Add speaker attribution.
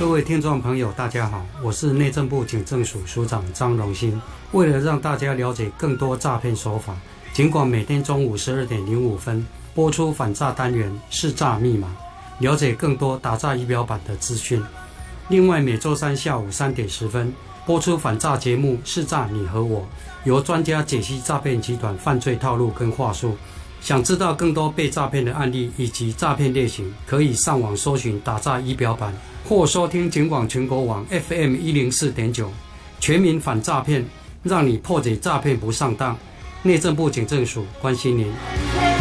Speaker 1: 各位听众朋友，大家好，我是内政部警政署署长张荣兴。为了让大家了解更多诈骗手法，尽管每天中午12点05分播出反诈单元识诈密码，了解更多打诈仪表板的资讯。另外，每周三下午3点10分播出反诈节目识诈你和我，由专家解析诈骗集团犯罪套路跟话术。想知道更多被诈骗的案例以及诈骗类型，可以上网搜寻打诈仪表板，或收听警广全国网 FM 104.9，全民反诈骗，让你破解诈骗不上当。内政部警政署关心您。